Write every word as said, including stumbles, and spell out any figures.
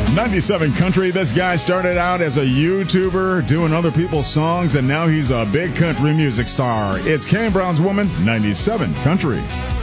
ninety-seven Country. This guy started out as a YouTuber doing other people's songs, and now he's a big country music star. It's Kane Brown's Woman, ninety-seven Country.